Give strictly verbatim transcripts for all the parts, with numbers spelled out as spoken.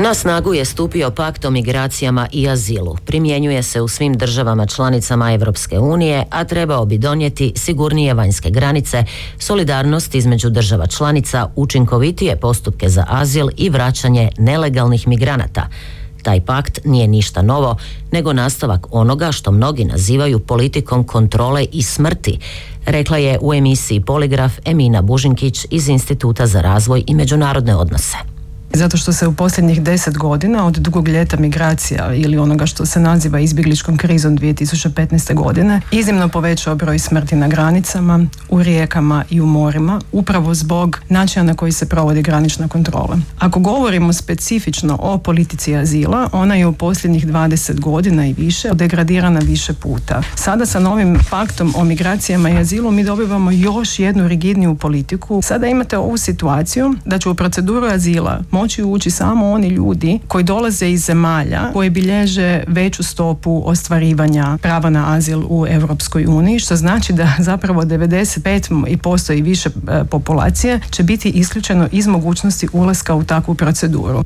Na snagu je stupio pakt o migracijama i azilu. Primjenjuje se u svim državama članicama Europske unije, a trebao bi donijeti sigurnije vanjske granice, solidarnost između država članica, učinkovitije postupke za azil i vraćanje nelegalnih migranata. Taj pakt nije ništa novo, nego nastavak onoga što mnogi nazivaju politikom kontrole i smrti, rekla je u emisiji Poligraf Emina Bužinkić iz Instituta za razvoj i međunarodne odnose. Zato što se u posljednjih deset godina od dugog ljeta migracija ili onoga što se naziva izbjegličkom krizom dvije tisuće petnaeste. godine iznimno povećao broj smrti na granicama, u rijekama i u morima, upravo zbog načina na koji se provodi granična kontrola. Ako govorimo specifično o politici azila, ona je u posljednjih dvadeset godina i više degradirana više puta. Sada sa novim paktom o migracijama i azilu mi dobivamo još jednu rigidniju politiku. Sada imate ovu situaciju da će u proceduru azila moći ući samo oni ljudi koji dolaze iz zemalja koje bilježe veću stopu ostvarivanja prava na azil u Europskoj uniji, što znači da zapravo devedeset pet posto i više populacije će biti isključeno iz mogućnosti ulaska u takvu proceduru.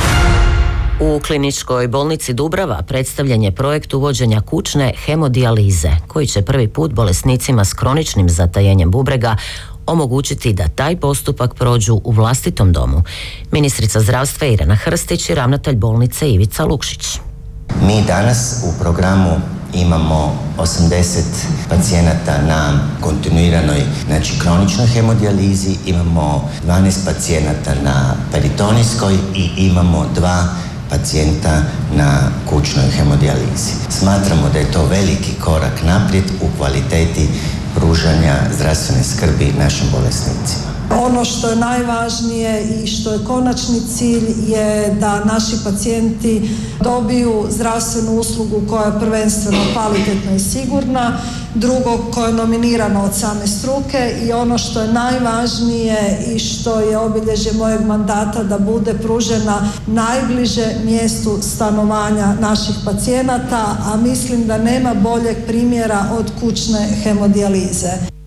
U kliničkoj bolnici Dubrava predstavljen je projekt uvođenja kućne hemodijalize, koji će prvi put bolesnicima s kroničnim zatajenjem bubrega omogućiti da taj postupak prođu u vlastitom domu. Ministrica zdravstva Irena Hrstić i ravnatelj bolnice Ivica Lukšić. Mi danas u programu imamo osamdeset pacijenata na kontinuiranoj, znači kroničnoj hemodijalizi, imamo dvanaest pacijenata na peritonijskoj i imamo dva pacijenta na kućnoj hemodijalizi. Smatramo da je to veliki korak naprijed u kvaliteti pružanja zdravstvene skrbi našim bolesnicima. Ono što je najvažnije i što je konačni cilj je da naši pacijenti dobiju zdravstvenu uslugu koja je prvenstveno kvalitetna i sigurna, drugo koja je nominirana od same struke i ono što je najvažnije i što je obilježje mojeg mandata da bude pružena najbliže mjestu stanovanja naših pacijenata, a mislim da nema boljeg primjera od kućne hemodijalize.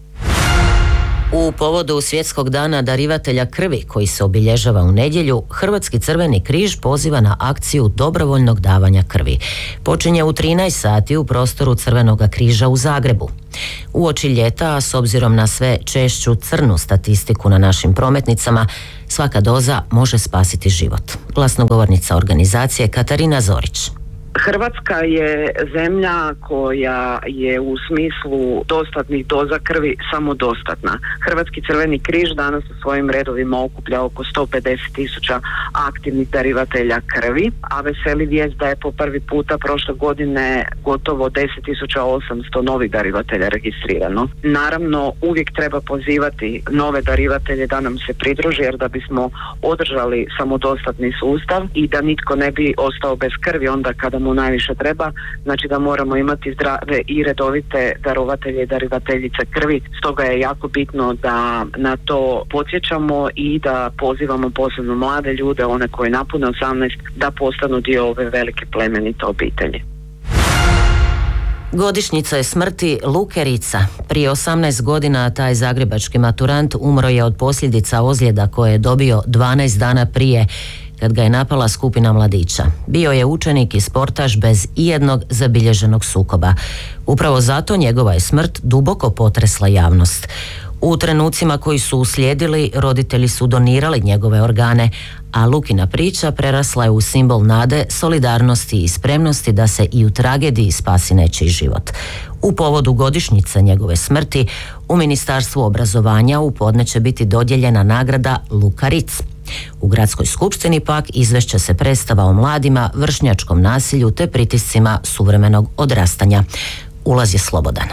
U povodu Svjetskog dana darivatelja krvi koji se obilježava u nedjelju, Hrvatski crveni križ poziva na akciju dobrovoljnog davanja krvi. Počinje u trinaest sati u prostoru Crvenog križa u Zagrebu. Uoči ljeta, a s obzirom na sve češću crnu statistiku na našim prometnicama, svaka doza može spasiti život. Glasnogovornica organizacije Katarina Zorić. Hrvatska je zemlja koja je u smislu dostatnih doza krvi samodostatna. Hrvatski crveni križ danas u svojim redovima okuplja oko sto pedeset tisuća aktivnih darivatelja krvi, a veseli vijest da je po prvi puta prošle godine gotovo deset tisuća osamsto novih darivatelja registrirano. Naravno, uvijek treba pozivati nove darivatelje da nam se pridruže, jer da bismo održali samodostatni sustav i da nitko ne bi ostao bez krvi onda kada mu najviše treba, znači da moramo imati zdrave i redovite darovatelje i darivateljice krvi. Stoga je jako bitno da na to podsjećamo i da pozivamo posebno mlade ljude, one koji napune osamnaest, da postanu dio ove velike plemenite obitelji. Godišnjica je smrti Luke Ritza. Prije osamnaest godina taj zagrebački maturant umro je od posljedica ozljeda koje je dobio dvanaest dana prije, kad ga je napala skupina mladića. Bio je učenik i sportaš bez ijednog zabilježenog sukoba. Upravo zato njegova je smrt duboko potresla javnost. U trenucima koji su uslijedili, roditelji su donirali njegove organe, a Lukina priča prerasla je u simbol nade, solidarnosti i spremnosti da se i u tragediji spasi nečiji život. U povodu godišnjice njegove smrti u Ministarstvu obrazovanja u podne će biti dodijeljena nagrada Luka Ritz. U gradskoj skupštini pak izvešće se predstava o mladima, vršnjačkom nasilju te pritiscima suvremenog odrastanja. Ulaz je slobodan.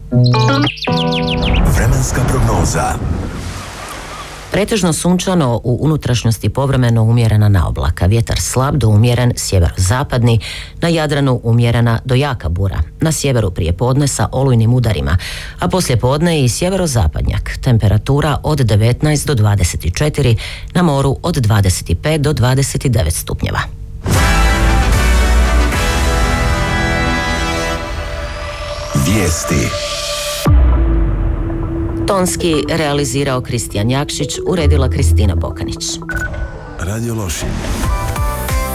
Vremenska prognoza. Pretežno sunčano, u unutrašnjosti povremeno umjerena naoblaka. Vjetar slab do umjeren sjeverozapadni, na Jadranu umjerena do jaka bura. Na sjeveru prije podne sa olujnim udarima, a poslije podne i sjeverozapadnjak. Temperatura od devetnaest do dvadeset četiri, na moru od dvadeset pet do dvadeset devet stupnjeva. Vijesti. Tonski realizirao Kristijan Jakšić, uredila Kristina Bokanić. Radio Lošinj.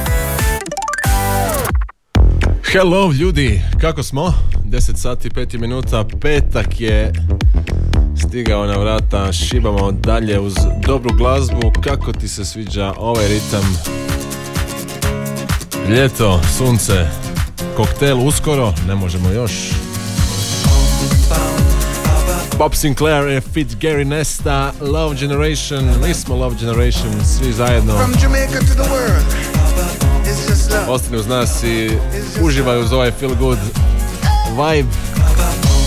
Hello ljudi, kako smo? deset sati pet minuta, petak je stigao na vrata, šibamo dalje uz dobru glazbu. Kako ti se sviđa ovaj ritam? Ljeto, sunce, koktel uskoro, ne možemo još. Bob Sinclair je fit Gary Nesta, Love Generation, mi smo Love Generation, svi zajedno. Ostani uz nas i uživaj uz ovaj feel good vibe.